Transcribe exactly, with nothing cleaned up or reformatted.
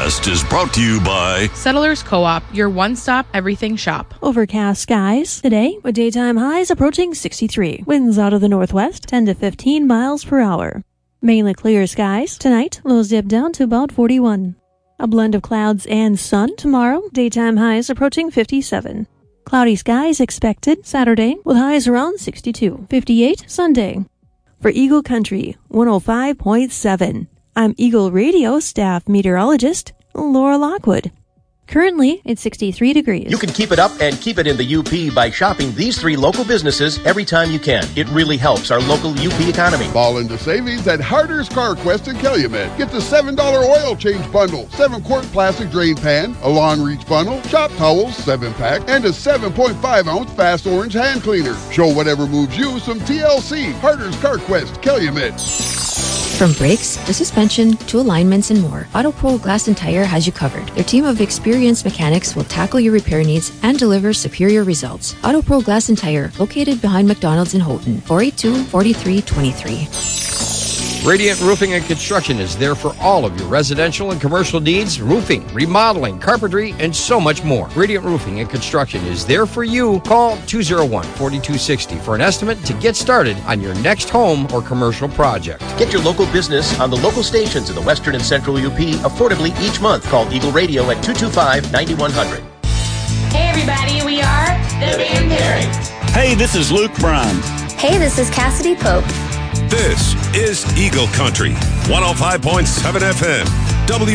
forecast is brought to you by Settlers Co-op, your one-stop everything shop. Overcast skies today with daytime highs approaching sixty-three. Winds out of the northwest, ten to fifteen miles per hour. Mainly clear skies tonight, lows dip down to about forty-one. A blend of clouds and sun tomorrow, daytime highs approaching fifty-seven. Cloudy skies expected Saturday with highs around sixty-two. fifty-eight Sunday. For Eagle Country one oh five point seven, I'm Eagle Radio staff meteorologist Laura Lockwood. Currently, it's sixty-three degrees. You can keep it up and keep it in the U P by shopping these three local businesses every time you can. It really helps our local U P economy. Fall into savings at Harder's Car Quest in Calumet. Get the seven dollar oil change bundle, seven quart plastic drain pan, a long reach funnel, shop towels, seven pack, and a seven point five ounce fast orange hand cleaner. Show whatever moves you some T L C. Harder's Car Quest, Calumet. From brakes to suspension to alignments and more, AutoPro Glass and Tire has you covered. Their team of experienced mechanics will tackle your repair needs and deliver superior results. AutoPro Glass and Tire, located behind McDonald's in Houghton, four eight two, four three two three. Radiant Roofing and Construction is there for all of your residential and commercial needs, roofing, remodeling, carpentry, and so much more. Radiant Roofing and Construction is there for you. Call two oh one, four two six oh for an estimate to get started on your next home or commercial project. Get your local business on the local stations in the western and central U P affordably each month. Call Eagle Radio at two two five, nine one zero zero. Hey everybody, we are the Grandparents. Hey, this is Luke Bryan. Hey, this is Cassidy Pope. This is Eagle Country, one oh five point seven F M. W